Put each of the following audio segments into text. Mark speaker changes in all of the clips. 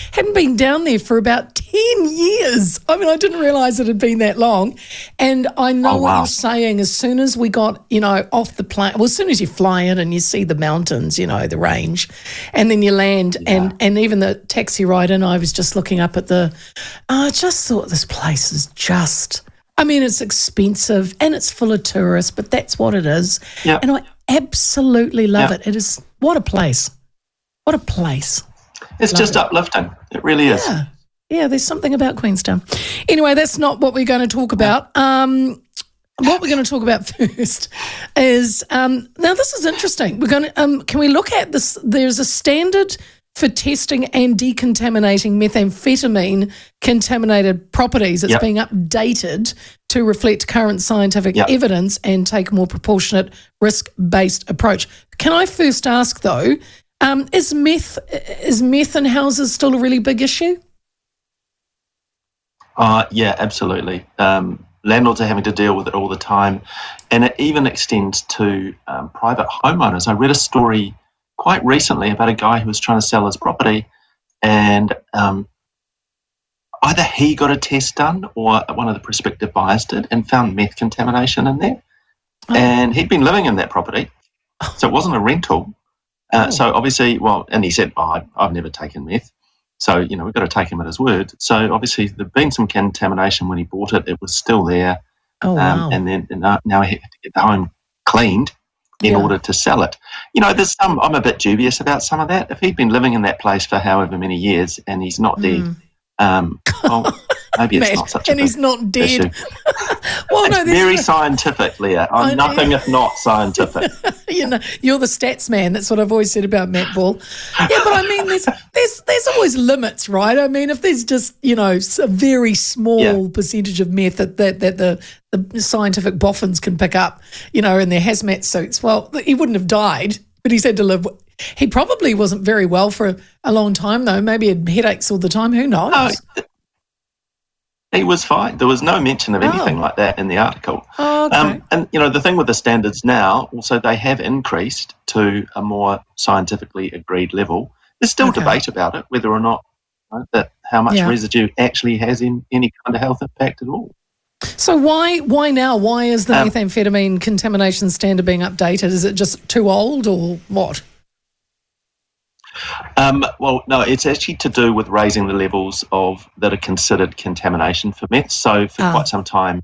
Speaker 1: hadn't been down there for about 10 years. I mean, I didn't realise it had been that long. And I know what you're saying. As soon as we got, off the plane, well, as soon as you fly in and you see the mountains, the range, and then you land, and even the taxi ride in, I was just looking up at I just thought this place is just, it's expensive and it's full of tourists, but that's what it is.
Speaker 2: Yep.
Speaker 1: And I absolutely love it. It is, what a place. What a place.
Speaker 2: It's just uplifting. It really is.
Speaker 1: Yeah, there's something about Queenstown. Anyway, that's not what we're going to talk about. What we're going to talk about first is, now this is interesting. We're going to, can we look at this? There's a standard for testing and decontaminating methamphetamine contaminated properties. It's being updated to reflect current scientific evidence and take a more proportionate risk-based approach. Can I first ask though, is meth in houses still a really big issue?
Speaker 2: Yeah, absolutely. Landlords are having to deal with it all the time, and it even extends to private homeowners. I read a story quite recently about a guy who was trying to sell his property, and either he got a test done or one of the prospective buyers did and found meth contamination in there. And he'd been living in that property, so it wasn't a rental. So obviously, and he said, I've never taken meth. So, we've got to take him at his word. So obviously there'd been some contamination when he bought it. It was still there.
Speaker 1: Oh, wow.
Speaker 2: And then now he had to get the home cleaned in order to sell it. I'm a bit dubious about some of that. If he'd been living in that place for however many years and he's not dead, maybe it's not such a big
Speaker 1: he's not dead.
Speaker 2: issue. It's very scientific, Leah. I'm nothing if not scientific.
Speaker 1: You're the stats man. That's what I've always said about Matt Ball. Yeah, but there's always limits, right? If there's just a very small percentage of meth that the scientific boffins can pick up, in their hazmat suits. Well, he wouldn't have died, but he's had to live. He probably wasn't very well for a long time, though. Maybe he had headaches all the time. Who knows?
Speaker 2: No, he was fine. There was no mention of anything like that in the article.
Speaker 1: Oh, okay.
Speaker 2: And, the thing with the standards now, also they have increased to a more scientifically agreed level. There's still debate about it, whether or not that how much residue actually has any kind of health impact at all.
Speaker 1: So why now? Why is the methamphetamine contamination standard being updated? Is it just too old or what?
Speaker 2: Well, no, it's actually to do with raising the levels that are considered contamination for meth. So for quite some time,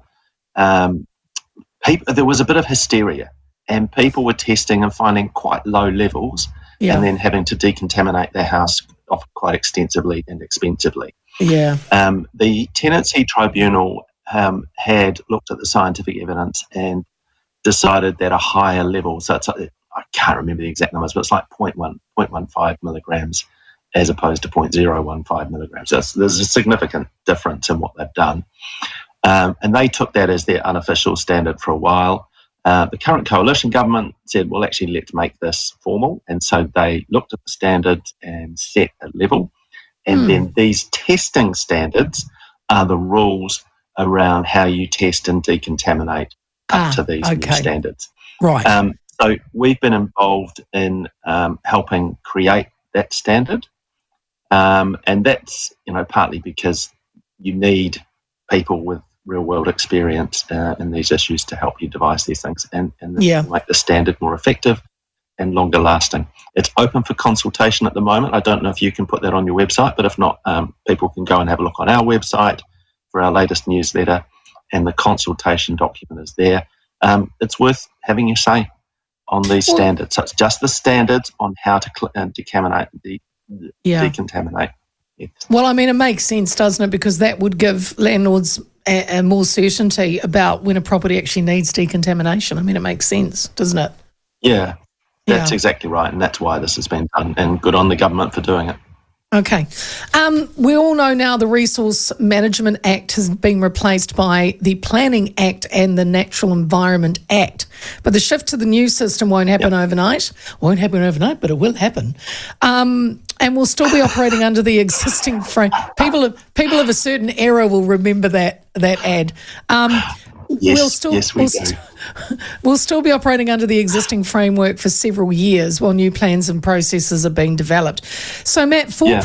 Speaker 2: there was a bit of hysteria, and people were testing and finding quite low levels, and then having to decontaminate their house often quite extensively and expensively.
Speaker 1: Yeah.
Speaker 2: The Tenancy Tribunal had looked at the scientific evidence and decided that a higher level, so it's I can't remember the exact numbers, but it's like 0.15 milligrams as opposed to 0.015 milligrams. So there's a significant difference in what they've done. And they took that as their unofficial standard for a while. The current coalition government said, well, actually, let's make this formal. And so they looked at the standard and set a level. And then these testing standards are the rules around how you test and decontaminate up to these new standards.
Speaker 1: Right.
Speaker 2: So we've been involved in helping create that standard, and that's partly because you need people with real-world experience in these issues to help you devise these things and make the standard more effective and longer-lasting. It's open for consultation at the moment. I don't know if you can put that on your website, but if not, people can go and have a look on our website for our latest newsletter, and the consultation document is there. It's worth having your say on these standards. So it's just the standards on how to decontaminate.
Speaker 1: Well, it makes sense, doesn't it? Because that would give landlords a more certainty about when a property actually needs decontamination. It makes sense, doesn't it?
Speaker 2: Yeah, that's exactly right, and that's why this has been done, and good on the government for doing it.
Speaker 1: Okay. We all know now the Resource Management Act has been replaced by the Planning Act and the Natural Environment Act. But the shift to the new system won't happen overnight. Won't happen overnight, but it will happen. And we'll still be operating under the existing frame. People of a certain era will remember that ad. We'll still be operating under the existing framework for several years while new plans and processes are being developed. So, Matt,